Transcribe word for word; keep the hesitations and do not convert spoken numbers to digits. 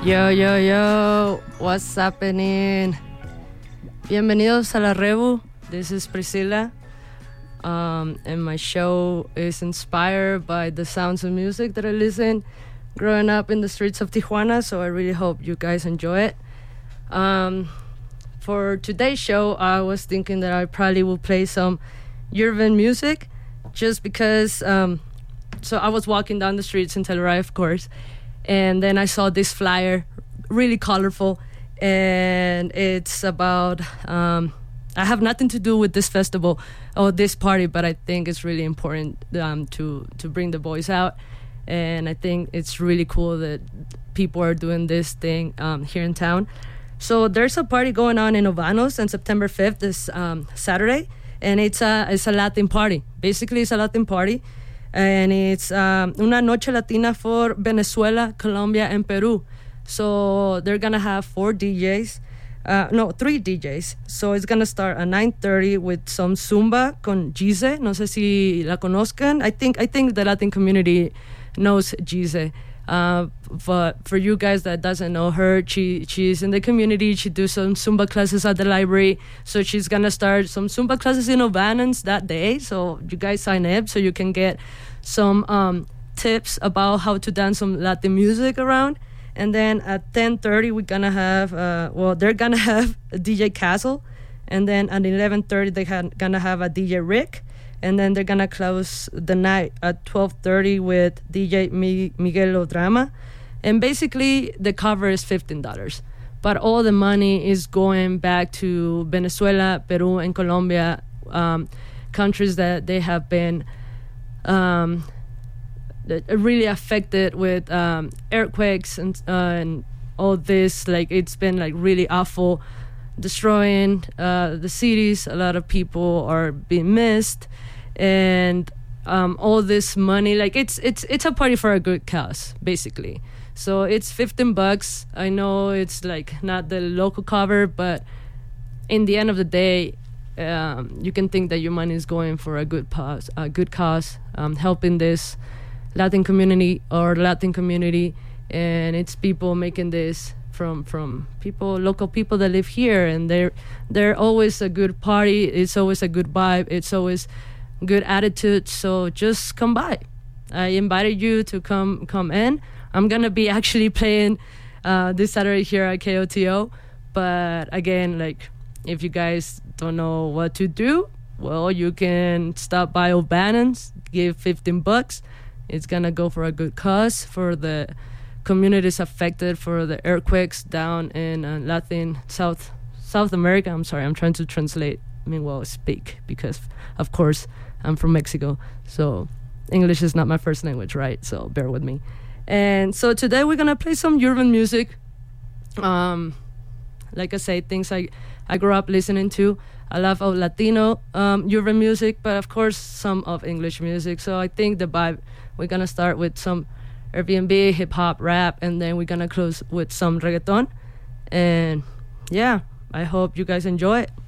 Yo, yo, yo, what's happening? Bienvenidos a La Rebu. This is Priscilla. Um, and my show is inspired by the sounds of music that I listen growing up in the streets of Tijuana, so I really hope you guys enjoy it. Um, for today's show, I was thinking that I probably will play some urban music just because, um, so I was walking down the streets in Telluride, of course, and then I saw this flyer, really colorful, and it's about, um, I have nothing to do with this festival or this party, but I think it's really important um, to, to bring the boys out, and I think it's really cool that people are doing this thing um, here in town. So there's a party going on in Ovanos on September fifth, this um, Saturday, and it's a, it's a Latin party. Basically, it's a Latin party. And it's um, una noche latina for Venezuela, Colombia, and Peru. So they're gonna have four D Js, uh, no, three D Js. So it's gonna start at nine thirty with some Zumba con Gize. No sé si la conozcan. I think I think the Latin community knows Gize. Uh, but for you guys that doesn't know her, she she's in the community. She do some Zumba classes at the library. So she's gonna start some Zumba classes in Ovanos that day. So you guys sign up so you can get some um, tips about how to dance some Latin music around. And then at ten thirty we're gonna have uh, well they're gonna have a D J Castle, and then at eleven thirty they're ha- gonna have a D J Rick. And then they're gonna close the night at twelve thirty with D J Mi- Miguel Odrama. And basically the cover is fifteen dollars. But all the money is going back to Venezuela, Peru, and Colombia, um, countries that they have been um, really affected with um, earthquakes and, uh, and all this. Like, it's been like really awful, destroying uh, the cities. A lot of people are being missed. And um, all this money, like it's it's it's a party for a good cause, basically. So it's fifteen bucks. I know it's like not the local cover, but in the end of the day, um, you can think that your money is going for a good cause, a good cause, um, helping this Latin community or Latin community, and it's people making this from from people, local people that live here, and they're they're always a good party. It's always a good vibe. It's always good attitude. So just come by. I invited you to come come in. I'm gonna be actually playing uh, this Saturday here at K O T O. But again, like, if you guys don't know what to do, well, you can stop by O'Bannon's, give fifteen bucks. It's gonna go for a good cause for the communities affected for the earthquakes down in uh, Latin South South America. I'm sorry, I'm trying to translate. Meanwhile, speak, because of course I'm from Mexico, so English is not my first language, right? So bear with me. And so today we're gonna play some urban music. Um, like I say, things I I grew up listening to. I love of Latino um, urban music, but of course some of English music. So I think the vibe, we're gonna start with some Airbnb, hip hop, rap, and then we're gonna close with some reggaeton. And yeah, I hope you guys enjoy it.